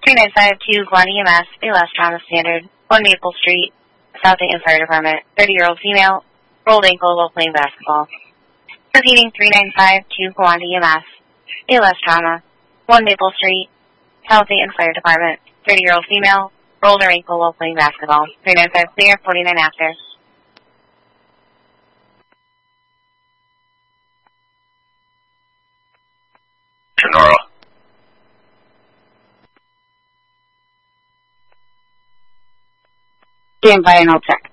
3952 Guan EMS, ALS Trauma Standard, 1 Maple Street, South Dayton Fire Department, 30-year-old female, rolled ankle while playing basketball. Repeating 3952 Guan EMS, ALS Trauma, 1 Maple Street, South Dayton Fire Department, 30-year-old female, rolled her ankle while playing basketball. 395 clear, 49 after. Sonora. Stand by and I'll check.